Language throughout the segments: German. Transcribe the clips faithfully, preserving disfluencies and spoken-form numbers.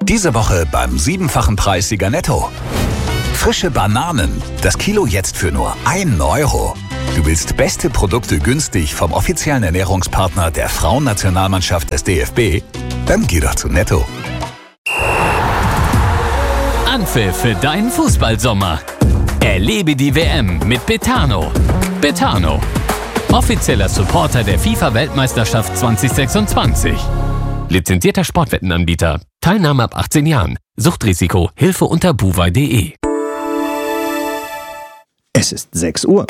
Diese Woche beim siebenfachen Preis Sieger Netto. Frische Bananen. Das Kilo jetzt für nur ein Euro. Du willst beste Produkte günstig vom offiziellen Ernährungspartner der Frauennationalmannschaft des D F B? Dann geh doch zu Netto. Anpfiff für deinen Fußballsommer. Erlebe die W M mit Betano. Betano, offizieller Supporter der FIFA-Weltmeisterschaft zwanzig sechsundzwanzig. Lizenzierter Sportwettenanbieter. Teilnahme ab achtzehn Jahren. Suchtrisiko. Hilfe unter buwei punkt de. Es ist sechs Uhr.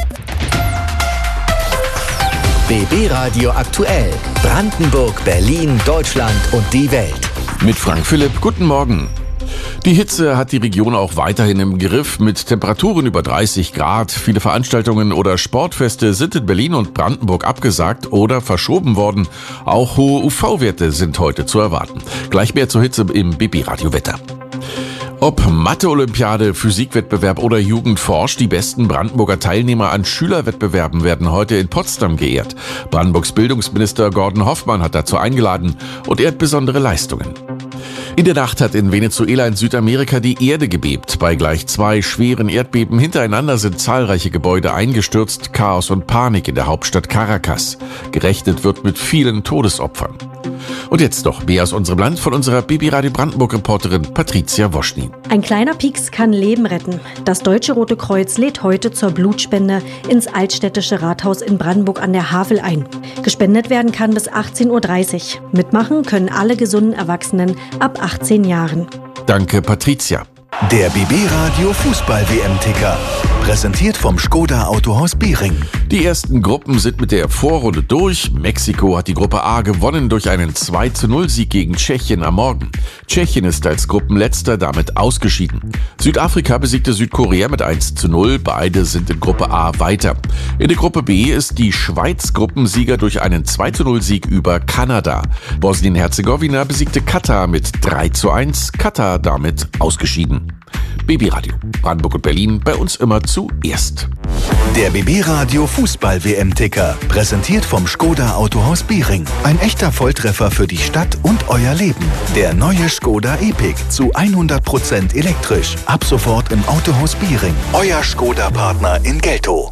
B B Radio aktuell. Brandenburg, Berlin, Deutschland und die Welt. Mit Frank Philipp, guten Morgen. Die Hitze hat die Region auch weiterhin im Griff mit Temperaturen über dreißig Grad. Viele Veranstaltungen oder Sportfeste sind in Berlin und Brandenburg abgesagt oder verschoben worden. Auch hohe U V-Werte sind heute zu erwarten. Gleich mehr zur Hitze im B B-Radio Wetter. Ob Mathe-Olympiade, Physikwettbewerb oder Jugendforsch, die besten Brandenburger Teilnehmer an Schülerwettbewerben werden heute in Potsdam geehrt. Brandenburgs Bildungsminister Gordon Hoffmann hat dazu eingeladen und ehrt besondere Leistungen. In der Nacht hat in Venezuela in Südamerika die Erde gebebt. Bei gleich zwei schweren Erdbeben hintereinander sind zahlreiche Gebäude eingestürzt. Chaos und Panik in der Hauptstadt Caracas. Gerechnet wird mit vielen Todesopfern. Und jetzt noch mehr aus unserem Land von unserer B B-Radio Brandenburg-Reporterin Patricia Woschny. Ein kleiner Pieks kann Leben retten. Das Deutsche Rote Kreuz lädt heute zur Blutspende ins Altstädtische Rathaus in Brandenburg an der Havel ein. Gespendet werden kann bis achtzehn Uhr dreißig. Mitmachen können alle gesunden Erwachsenen ab achtzehn Jahren. Danke, Patricia. Der B B-Radio Fußball-W M-Ticker. Präsentiert vom Škoda Autohaus Bering. Die ersten Gruppen sind mit der Vorrunde durch. Mexiko hat die Gruppe A gewonnen durch einen zwei zu null Sieg gegen Tschechien am Morgen. Tschechien ist als Gruppenletzter damit ausgeschieden. Südafrika besiegte Südkorea mit eins zu null. Beide sind in Gruppe A weiter. In der Gruppe B ist die Schweiz Gruppensieger durch einen zwei zu null Sieg über Kanada. Bosnien-Herzegowina besiegte Katar mit drei zu eins. Katar damit ausgeschieden. B B-Radio, Brandenburg und Berlin, bei uns immer zuerst. Der B B-Radio Fußball-W M-Ticker. Präsentiert vom Škoda Autohaus Bering. Ein echter Volltreffer für die Stadt und euer Leben. Der neue Škoda Epiq zu hundert Prozent elektrisch. Ab sofort im Autohaus Bering. Euer Škoda-Partner in Geltow.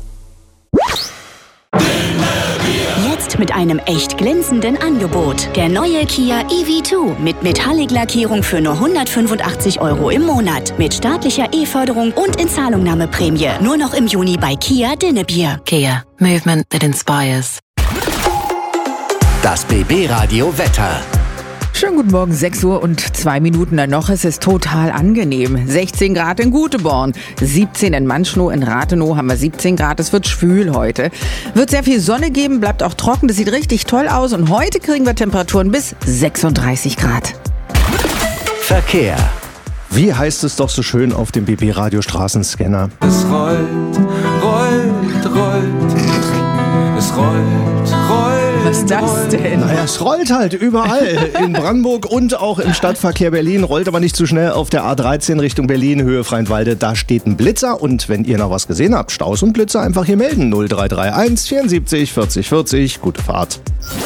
Jetzt mit einem echt glänzenden Angebot. Der neue Kia E V zwei mit Metallic-Lackierung für nur hundertfünfundachtzig Euro im Monat. Mit staatlicher E-Förderung und Inzahlungnahmeprämie. Nur noch im Juni bei Kia Dinnebier. Kia. Movement that inspires. Das B B-Radio Wetter. Schönen guten Morgen, sechs Uhr und zwei Minuten dann noch. Es ist total angenehm. sechzehn Grad in Guteborn, siebzehn in Manschnow, in Rathenow haben wir siebzehn Grad. Es wird schwül heute. Wird sehr viel Sonne geben, bleibt auch trocken. Das sieht richtig toll aus. Und heute kriegen wir Temperaturen bis sechsunddreißig Grad. Verkehr. Wie heißt es doch so schön auf dem B B-Radio Straßenscanner? Es rollt, rollt, rollt. Es rollt, rollt. Was ist das denn? Naja, es rollt halt überall. In Brandenburg und auch im Stadtverkehr Berlin. Rollt aber nicht zu schnell auf der A dreizehn Richtung Berlin, Höhe Freienwalde. Da steht ein Blitzer. Und wenn ihr noch was gesehen habt, Staus und Blitzer, einfach hier melden. null drei drei eins vierundsiebzig vierzig vierzig. Gute Fahrt.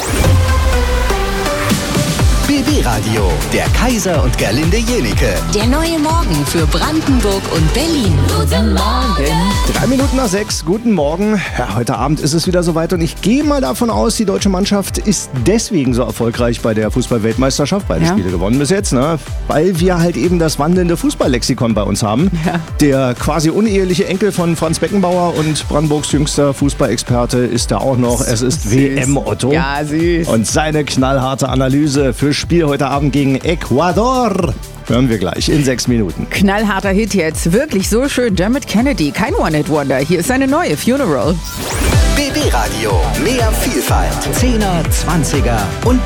B B-Radio, der Kaiser und Gerlinde Jenike. Der neue Morgen für Brandenburg und Berlin. Guten Morgen. Drei Minuten nach sechs, guten Morgen. Ja, heute Abend ist es wieder soweit und ich gehe mal davon aus, die deutsche Mannschaft ist deswegen so erfolgreich bei der Fußball-Weltmeisterschaft, beide Ja. Spiele gewonnen bis jetzt, ne? Weil wir halt eben das wandelnde Fußballlexikon bei uns haben. Ja. Der quasi uneheliche Enkel von Franz Beckenbauer und Brandenburgs jüngster Fußballexperte ist da auch noch. Es ist W M Otto. Ja, süß. Und seine knallharte Analyse für Spiel heute Abend gegen Ecuador hören wir gleich in sechs Minuten. Knallharter Hit jetzt. Wirklich so schön. Dermot Kennedy. Kein One-Hit-Wonder. Hier ist seine neue Funeral. B B-Radio, mehr Vielfalt. Zehner, Zwanziger und